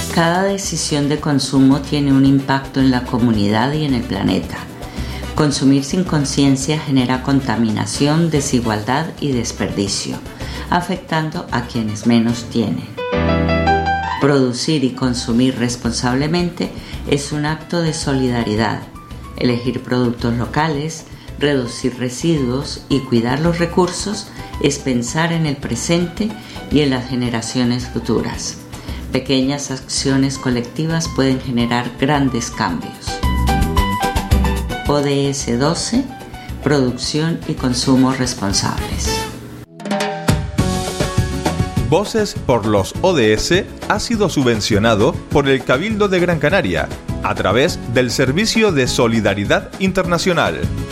Cada decisión de consumo tiene un impacto en la comunidad y en el planeta. Consumir sin conciencia genera contaminación, desigualdad y desperdicio, afectando a quienes menos tienen. Producir y consumir responsablemente es un acto de solidaridad. Elegir productos locales, reducir residuos y cuidar los recursos es pensar en el presente y en las generaciones futuras. Pequeñas acciones colectivas pueden generar grandes cambios. ODS 12, producción y consumo responsables. Voces por los ODS ha sido subvencionado por el Cabildo de Gran Canaria a través del Servicio de Solidaridad Internacional.